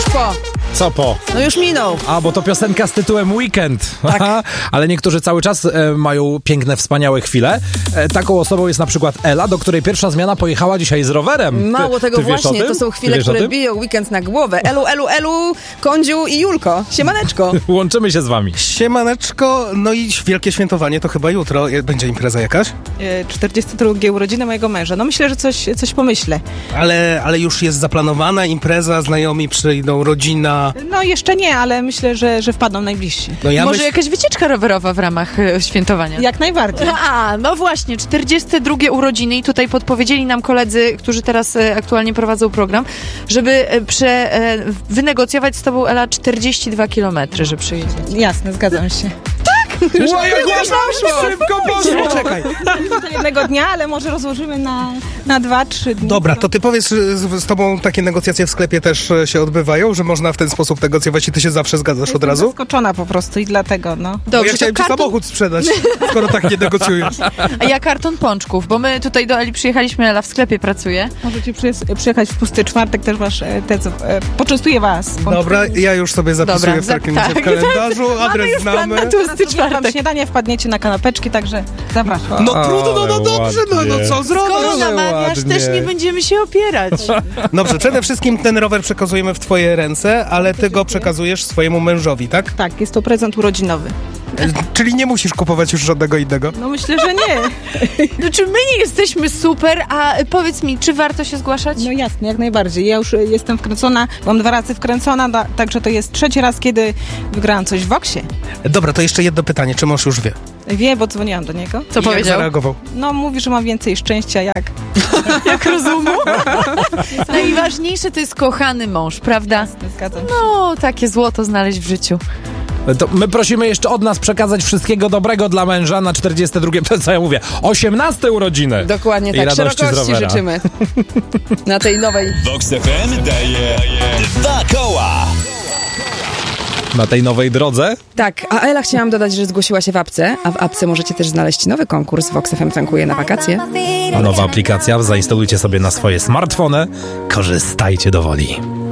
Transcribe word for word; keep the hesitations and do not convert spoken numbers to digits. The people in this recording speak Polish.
po. Co po? No już minął. A, bo to piosenka z tytułem Weekend. Tak. Ale niektórzy cały czas e, mają piękne, wspaniałe chwile. E, taką osobą jest na przykład Ela, do której pierwsza zmiana pojechała dzisiaj z rowerem. Mało ty, tego ty wiesz właśnie, o tym? to są chwile, Ty wiesz o które tym? biją weekend na głowę. Elu, elu, elu, Kądziu i Julko. Siemaneczko. Łączymy się z wami. Siemaneczko, no i wielkie świętowanie to chyba jutro. Będzie impreza jakaś? czterdzieste drugie urodziny mojego męża. No myślę, że coś, coś pomyślę. Ale, ale już jest zaplanowana impreza, znajomi przyjdą, rodzina. No jeszcze nie, ale myślę, że, że wpadną najbliżsi. No ja Może myśl... jakaś wycieczka rowerowa w ramach e, świętowania? Jak najbardziej. A, no właśnie, czterdzieste drugie urodziny i tutaj podpowiedzieli nam koledzy, którzy teraz e, aktualnie prowadzą program, żeby e, prze, e, wynegocjować z tobą, Ela, czterdzieści dwa kilometry, że przyjedzie. Jasne, zgadzam się. Ła, jak ładnie poszło! Szybko poszło! Czekaj. Do jednego dnia, ale może rozłożymy na, na dwa, trzy dni. Dobra, to ty powiedz, z, z tobą takie negocjacje w sklepie też e, się odbywają, że można w ten sposób negocjować i ty się zawsze zgadzasz od razu? Zaskoczona po prostu i dlatego, no. Bo Dobrze, ja chciałem to ci karton, samochód sprzedać, skoro tak nie negocjujesz. a ja karton pączków, bo my tutaj do Eli przyjechaliśmy, Ela w sklepie pracuje. Możecie przyje- przyjechać w pusty czwartek, też wasz, e, te, co, e, poczęstuję was. Dobra, ja już sobie zapisuję Dobra, w takim za- razie w tak. kalendarzu, Mamy adres już plan znamy. na tłusty Tam czwartek. śniadanie, wpadniecie na kanapeczki, także zapraszam. No trudno, no, no dobrze, no, no co zrobić? Skoro namawiasz, ładnie. też nie będziemy się opierać. Dobrze, przede wszystkim ten rower przekazujemy w twoje ręce, ale ty go przekazujesz swojemu mężowi, tak? Tak, jest to prezent urodzinowy. E, Czyli nie musisz kupować już żadnego innego. No myślę, że nie. Znaczy my nie jesteśmy super, a powiedz mi, czy warto się zgłaszać? No jasne, jak najbardziej. Ja już e, jestem wkręcona, mam dwa razy wkręcona, da, także to jest trzeci raz, kiedy wygrałam coś w Voxie. Dobra, to jeszcze jedno pytanie, czy mąż już wie? Wie, bo dzwoniłam do niego. Co I jak powiedział? zareagował? No mówi, że mam więcej szczęścia jak... Jak rozumu? Najważniejsze to jest kochany mąż, prawda? Zgadzam się. No, takie złoto znaleźć w życiu. To my prosimy jeszcze od nas przekazać wszystkiego dobrego dla męża na czterdzieste drugie, to co ja mówię, osiemnaste urodziny. Dokładnie I tak. radości z Szerokości rowera. życzymy. Na tej nowej. Vox F M daje dwa koła. Na tej nowej drodze. Tak, a Ela chciałam dodać, że zgłosiła się w apce, a w apce możecie też znaleźć nowy konkurs Vox F M tankuje na wakacje. A nowa aplikacja, zainstalujcie sobie na swoje smartfony. Korzystajcie do woli.